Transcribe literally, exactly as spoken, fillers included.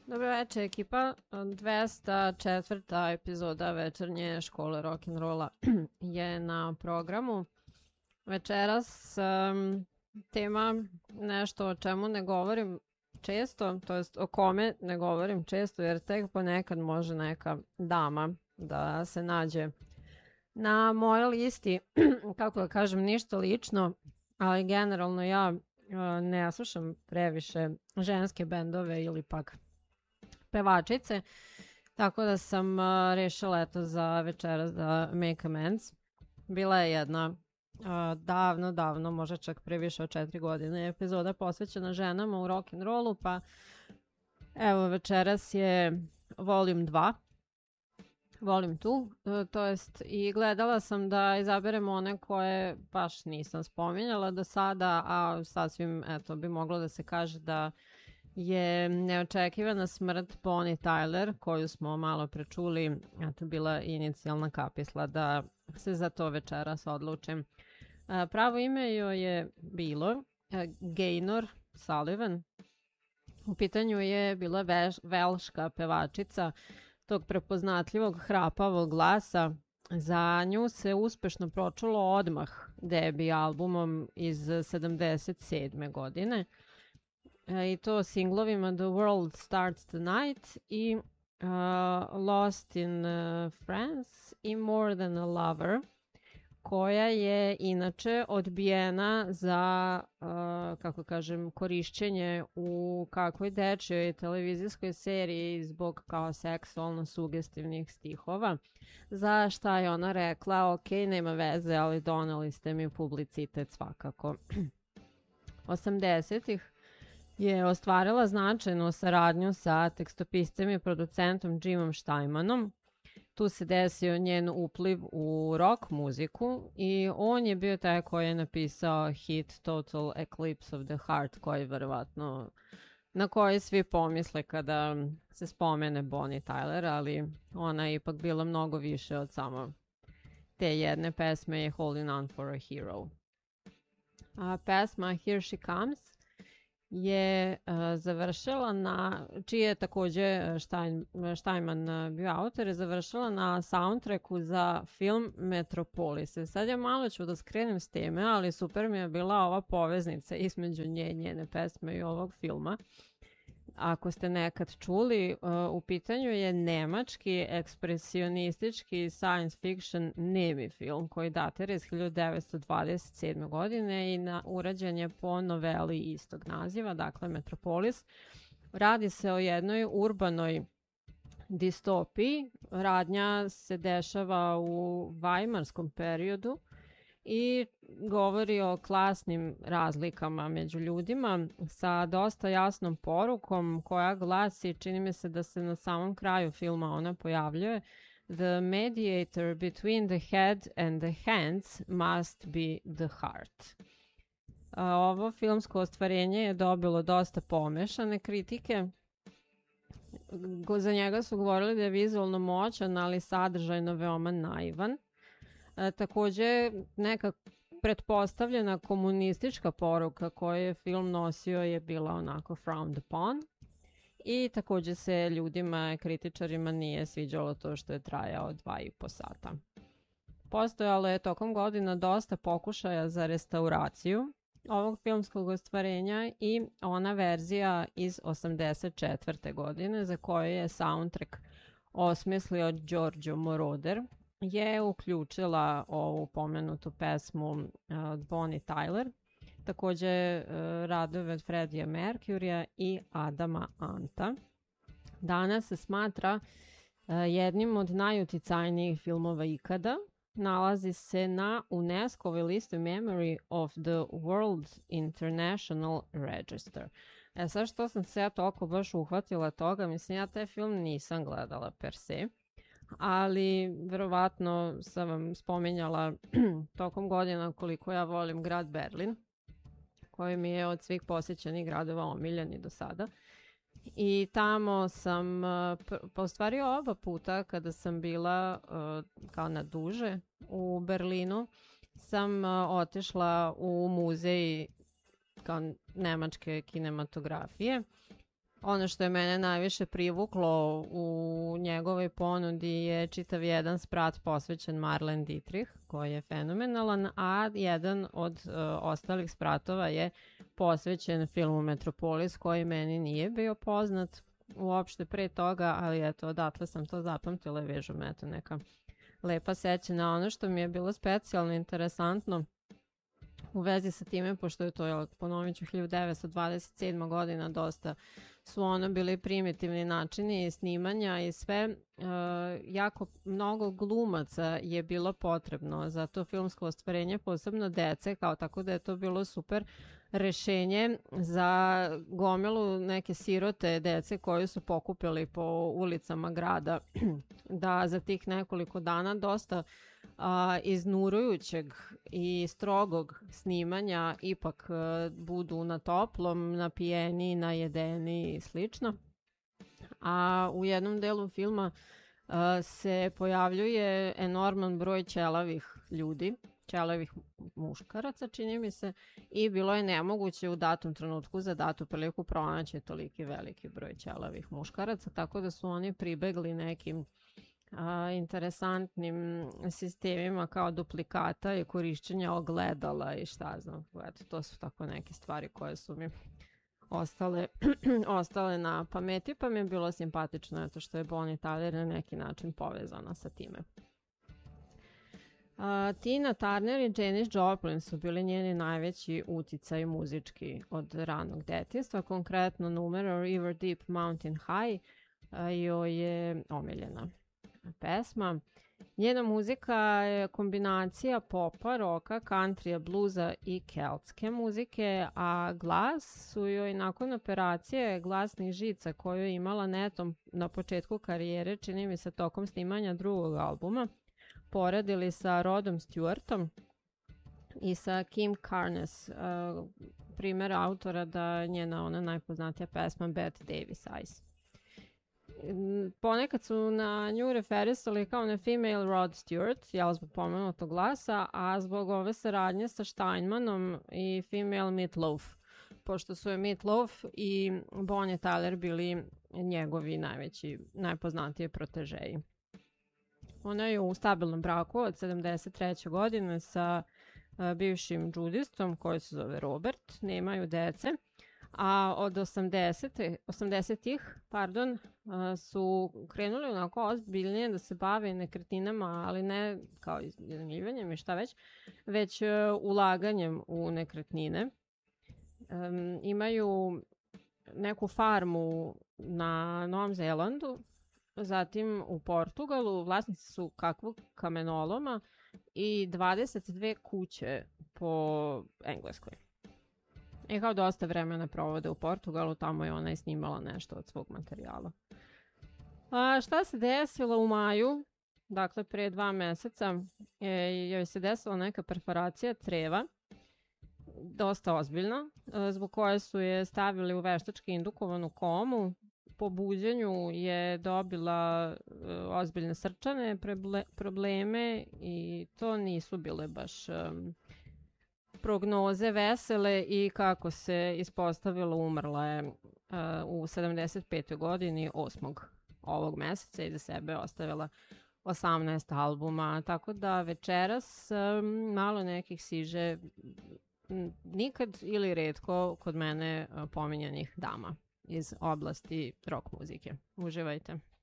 Dobro večer ekipa, dvesta četvrta epizoda večernje škole rock'n'rolla je na programu. Večeras um, tema nešto o čemu ne govorim često, to jest o kome ne govorim često jer tek ponekad može neka dama da se nađe na mojoj listi, kako da kažem, ništa lično, ali generalno ja uh, ne slušam previše ženske bendove ili pak pevačice, tako da sam uh, rešila eto za večeras da make amends. Bila je jedna uh, davno, davno, možda čak pre više od četiri godine epizoda posvećena ženama u rock'n'rollu, pa evo večeras je volume dva, volume dva, uh, to jest i gledala sam da izaberem one koje baš nisam spominjala do sada, a sasvim eto bi moglo da se kaže da je neočekivana smrt Bonnie Tyler, koju smo malo prečuli, eto bila inicijalna kapisla da se za to večeras odlučim. Pravo ime joj je bilo Gaynor Sullivan. U pitanju je bila veš, velška pevačica tog prepoznatljivog hrapavog glasa. Za nju se uspešno pročulo odmah debi albumom iz sedamdeset sedme godine. I to singlovima The World Starts Tonight i uh, Lost in uh, France i More Than a Lover, koja je inače odbijena za, uh, kako kažem, korišćenje u kakvoj dečjoj televizijskoj seriji zbog kao seksualno sugestivnih stihova, za šta je ona rekla, ok, nema veze, ali doneli ste mi publicitet svakako. osamdesetih je ostvarila značajnu saradnju sa tekstopiscem i producentom Jimom Steinmanom. Tu se desio njen upliv u rock muziku i on je bio taj koji je napisao hit Total Eclipse of the Heart, koji verovatno na koji svi pomisle kada se spomene Bonnie Tyler, ali ona je ipak bila mnogo više od samo te jedne pesme je Holding On for a Hero. A pesma Here She Comes je uh, završila na, čiji je takođe Stein, Steinman uh, bio autor, je završila na soundtracku za film Metropolis. Sad ja malo ću da skrenem s teme, ali super mi je bila ova poveznica između nje, njene pesme i ovog filma. Ako ste nekad čuli, uh, u pitanju je nemački ekspresionistički science fiction nemi film koji datira iz hiljadu devetsto dvadeset sedme. godine i na, urađen je po noveli istog naziva, dakle Metropolis. Radi se o jednoj urbanoj distopiji. Radnja se dešava u vajmarskom periodu i govori o klasnim razlikama među ljudima sa dosta jasnom porukom koja glasi, čini mi se da se na samom kraju filma ona pojavljuje: The mediator between the head and the hands must be the heart. A, ovo filmsko ostvarenje je dobilo dosta pomešane kritike. Za njega su govorili da je vizualno moćan, ali sadržajno veoma naivan. E, takođe, neka pretpostavljena komunistička poruka koju je film nosio je bila onako frowned upon i takođe se ljudima, kritičarima nije sviđalo to što je trajao dva i po sata. Postojalo je tokom godina dosta pokušaja za restauraciju ovog filmskog ostvarenja i ona verzija iz osamdeset četvrte. godine za koju je soundtrack osmislio Giorgio Moroder je uključila ovu pomenutu pesmu uh, od Bonnie Tyler, takođe uh, radove od Freddie Mercurya i Adama Anta. Danas se smatra uh, jednim od najuticajnijih filmova ikada. Nalazi se na UNESCO-voj listi Memory of the World International Register. E sad što sam se ja toliko baš uhvatila toga, mislim ja taj film nisam gledala per se, ali verovatno sam vam spominjala tokom godina koliko ja volim grad Berlin, koji mi je od svih posjećenih gradova omiljeni do sada. I tamo sam, pa u stvari oba puta kada sam bila kao na duže u Berlinu, sam otišla u muzej kao nemačke kinematografije ono što je mene najviše privuklo u njegovoj ponudi je čitav jedan sprat posvećen Marlene Dietrich, koji je fenomenalan, a jedan od uh, ostalih spratova je posvećen filmu Metropolis, koji meni nije bio poznat uopšte pre toga, ali eto, odatle sam to zapamtila i vežu me eto neka lepa sećanja. Ono što mi je bilo specijalno interesantno u vezi sa time, pošto je to, jel, ponovit ću, hiljadu devetsto dvadeset sedma godina, dosta su ono bili primitivni načini snimanja i sve, e, jako mnogo glumaca je bilo potrebno za to filmsko ostvarenje, posebno dece, kao tako da je to bilo super rešenje za gomilu neke sirote dece koji su pokupili po ulicama grada da za tih nekoliko dana dosta a, iznurujućeg i strogog snimanja ipak a, budu na toplom, napijeni, najedeni i slično. A u jednom delu filma a, se pojavljuje enorman broj ćelavih ljudi, ćelavih muškaraca, čini mi se, i bilo je nemoguće u datom trenutku za datu priliku pronaći toliki veliki broj ćelavih muškaraca, tako da su oni pribegli nekim a, interesantnim sistemima kao duplikata i korišćenja ogledala i šta znam. Eto, to su tako neke stvari koje su mi ostale, ostale na pameti, pa mi je bilo simpatično eto što je Bonnie Tyler na neki način povezana sa time. Uh, Tina Turner i Janis Joplin su bili njeni najveći uticaj muzički od ranog detinjstva, konkretno numero River Deep Mountain High uh, joj je omiljena pesma. Njena muzika je kombinacija popa, roka, countrya, bluza i keltske muzike, a glas su joj nakon operacije glasnih žica koju je imala netom na početku karijere, čini mi se tokom snimanja drugog albuma, poredili sa Rodom Stewartom i sa Kim Carnes, uh, primjer autora da njena ona najpoznatija pesma Bette Davis Eyes. Ponekad su na nju referisali kao na female Rod Stewart, jel, zbog pomenutog glasa, a zbog ove saradnje sa Steinmanom i female Meat Loaf, pošto su je Meat Loaf i Bonnie Tyler bili njegovi najveći, najpoznatiji protežeji. Ona je u stabilnom braku od sedamdeset treće godine sa uh, bivšim džudistom koji se zove Robert, nemaju dece, a od osamdesetih, osamdesetih pardon, uh, su krenuli onako ozbiljnije da se bave nekretninama, ali ne kao iznajmljivanjem i šta već, već uh, ulaganjem u nekretnine. Um, imaju neku farmu na Novom Zelandu, zatim u Portugalu, vlasnici su kakvog kamenoloma i dvadeset dve kuće po Engleskoj. I kao dosta vremena provode u Portugalu, tamo je ona i snimala nešto od svog materijala. A šta se desilo u maju? Dakle, pre dva meseca je, joj se desila neka perforacija creva, dosta ozbiljna, zbog koje su je stavili u veštački indukovanu komu. Po buđenju je dobila uh, ozbiljne srčane preble, probleme i to nisu bile baš um, prognoze vesele i kako se ispostavilo umrla je uh, u sedamdeset petoj godini osmog ovog meseca i za sebe ostavila osamnaest albuma, tako da večeras um, malo nekih siže nikad ili retko kod mene uh, pominjanih dama iz oblasti rock muzike. Uživajte.